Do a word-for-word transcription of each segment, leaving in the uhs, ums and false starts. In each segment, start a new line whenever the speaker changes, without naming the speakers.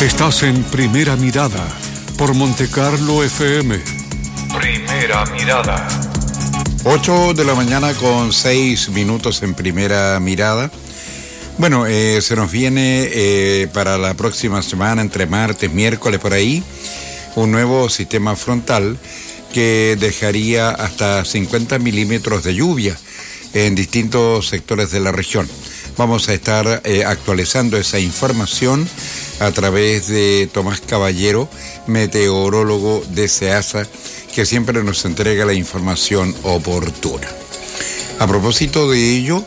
Estás en Primera Mirada por Montecarlo F M. Primera Mirada.
ocho de la mañana con seis minutos en Primera Mirada. Bueno, eh, se nos viene eh, para la próxima semana, entre martes, miércoles, por ahí, un nuevo sistema frontal que dejaría hasta cincuenta milímetros de lluvia en distintos sectores de la región. Vamos a estar eh, actualizando esa información a través de Tomás Caballero, meteorólogo de SEASA, que siempre nos entrega la información oportuna. A propósito de ello,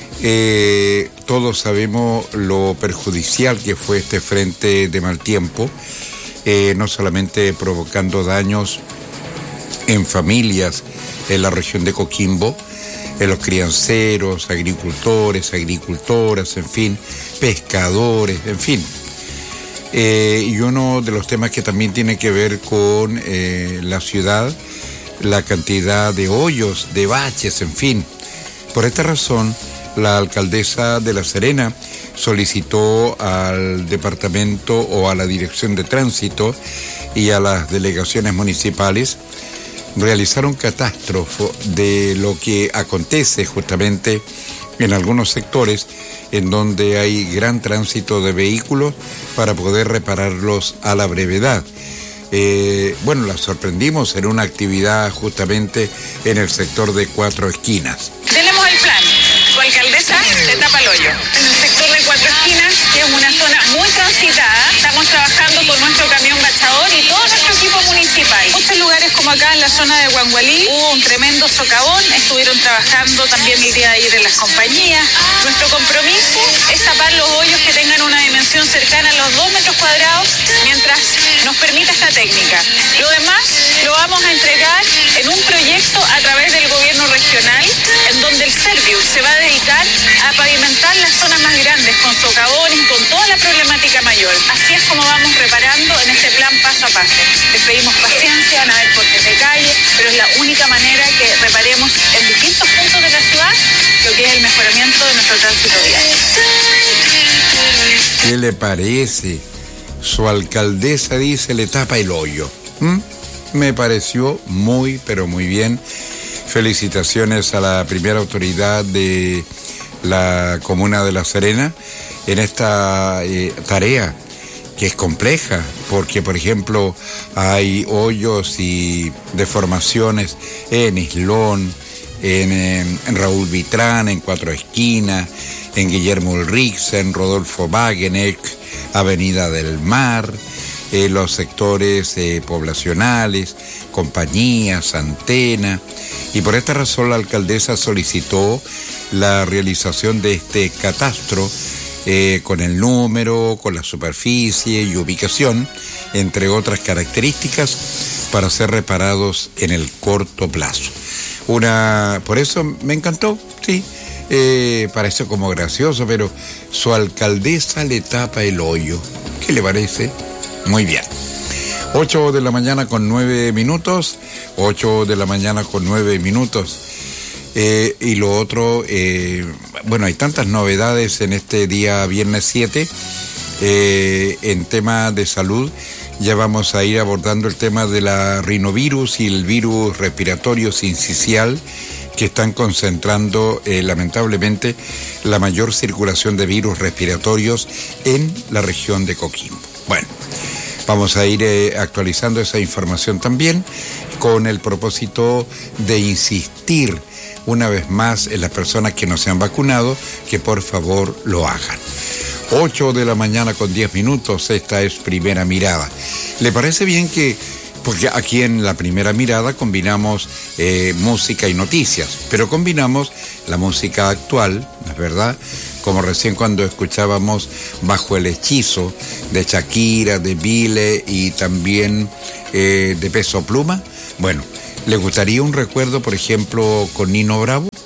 eh, todos sabemos lo perjudicial que fue este frente de mal tiempo, eh, no solamente provocando daños en familias en la región de Coquimbo, en los crianceros, agricultores, agricultoras, en fin, pescadores, en fin. Eh, y uno de los temas que también tiene que ver con eh, la ciudad, la cantidad de hoyos, de baches, en fin. Por esta razón, la alcaldesa de La Serena solicitó al departamento o a la dirección de tránsito y a las delegaciones municipales realizar un catastro de lo que acontece justamente en algunos sectores en donde hay gran tránsito de vehículos para poder repararlos a la brevedad. Eh, bueno, la sorprendimos en una actividad justamente en el sector de Cuatro Esquinas.
Tenemos el plan. Su alcaldesa le tapa el hoyo. En el sector de Cuatro Esquinas, que es una zona muy transitada, estamos trabajando con nuestro camión bachador y todo nuestro equipo municipal. Muchos lugares como acá en la zona de Huangualí hubo un tremendo socavón, estuvieron trabajando también el día de ayer en las compañías. Nuestro compromiso es tapar los hoyos que tengan una dimensión cercana a los dos metros cuadrados mientras nos permita esta técnica. Lo demás lo vamos a entregar en un proyecto a través del gobierno regional, en donde el Servius se va a dedicar a pavimentar las zonas más grandes con socavones, con toda la problemática mayor. Así es como vamos reparando en este plan paso a paso. Les pedimos paciencia, van a haber cortes de calle, pero es la única manera que reparemos en distintos puntos de la ciudad lo que es el mejoramiento de nuestro tránsito vial.
¿Qué le parece? Su alcaldesa dice le tapa el hoyo. ¿Mm? Me pareció muy, pero muy bien. Felicitaciones a la primera autoridad de la comuna de La Serena en esta eh, tarea que es compleja, porque por ejemplo hay hoyos y deformaciones en Islón, en, en, en Raúl Vitrán, en Cuatro Esquinas, en Guillermo Ulrich, en Rodolfo Wageneck, Avenida del Mar, en los sectores eh, poblacionales, compañías, antena, y por esta razón la alcaldesa solicitó la realización de este catastro eh, con el número, con la superficie y ubicación, entre otras características, para ser reparados en el corto plazo. Una, por eso me encantó, sí, eh, parece como gracioso, pero su alcaldesa le tapa el hoyo. ¿Qué le parece? Muy bien. ocho de la mañana con nueve minutos. ocho de la mañana con nueve minutos. Eh, y lo otro, eh, bueno, hay tantas novedades en este día viernes siete. Eh, en tema de salud, ya vamos a ir abordando el tema de la rinovirus y el virus respiratorio sincicial, que están concentrando eh, lamentablemente la mayor circulación de virus respiratorios en la región de Coquimbo. Bueno, vamos a ir eh, actualizando esa información también con el propósito de insistir una vez más en las personas que no se han vacunado, que por favor lo hagan. ocho de la mañana con diez minutos, esta es Primera Mirada. ¿Le parece bien que, porque aquí en la Primera Mirada combinamos eh, música y noticias, pero combinamos la música actual, ¿no es verdad? Como recién cuando escuchábamos Bajo el Hechizo de Shakira, de Vile y también eh, de Peso Pluma. Bueno, ¿le gustaría un recuerdo, por ejemplo, con Nino Bravo?